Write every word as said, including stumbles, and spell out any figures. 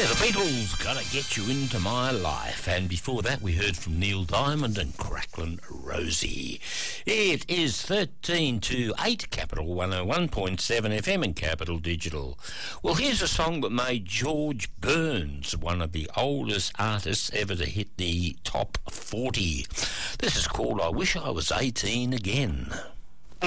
The Beatles, Gotta Get You Into My Life. And before that, we heard from Neil Diamond and Cracklin' Rosie. It is thirteen to eight, Capital one oh one point seven F M and Capital Digital. Well, here's a song that made George Burns one of the oldest artists ever to hit the top forty. This is called I Wish I Was eighteen Again.